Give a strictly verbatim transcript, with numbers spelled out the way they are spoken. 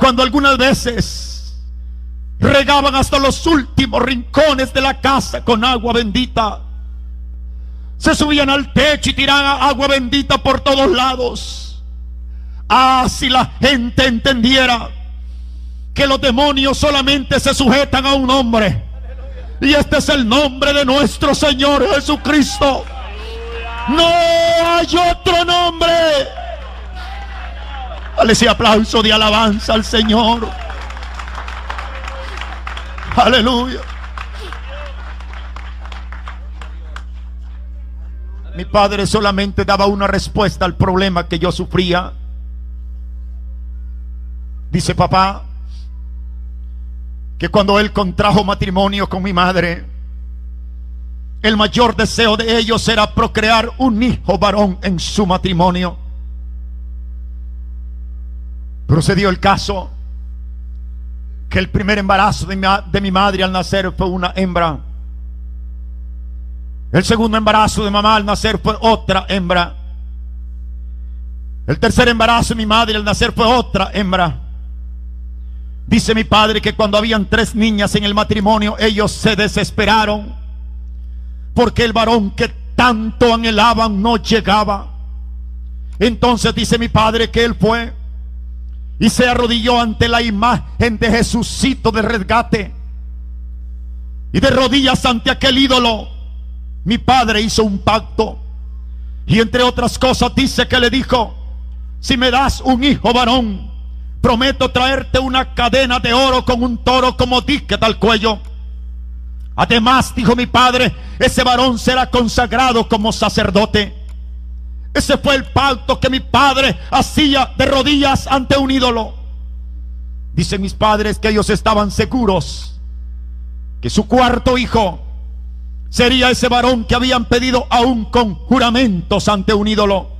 cuando algunas veces regaban hasta los últimos rincones de la casa con agua bendita, se subían al techo y tiraban agua bendita por todos lados. Ah, si la gente entendiera que los demonios solamente se sujetan a un nombre, y este es el nombre de nuestro Señor Jesucristo. No hay otro nombre. Dale ese aplauso de alabanza al Señor. Aleluya. Mi padre solamente daba una respuesta al problema que yo sufría. Dice papá que cuando él contrajo matrimonio con mi madre, el mayor deseo de ellos era procrear un hijo varón en su matrimonio. Pero se dio el caso que el primer embarazo de mi, de mi madre al nacer fue una hembra. El segundo embarazo de mamá al nacer fue otra hembra. El tercer embarazo de mi madre al nacer fue otra hembra. Dice mi padre que cuando habían tres niñas en el matrimonio, ellos se desesperaron porque el varón que tanto anhelaban no llegaba. Entonces dice mi padre que él fue y se arrodilló ante la imagen de Jesucito de rescate, y de rodillas ante aquel ídolo mi padre hizo un pacto, y entre otras cosas dice que le dijo: si me das un hijo varón, prometo traerte una cadena de oro con un toro como ticket al cuello. Además, dijo mi padre, ese varón será consagrado como sacerdote. Ese fue el pacto que mi padre hacía de rodillas ante un ídolo. Dicen mis padres que ellos estaban seguros que su cuarto hijo sería ese varón que habían pedido aún con juramentos ante un ídolo.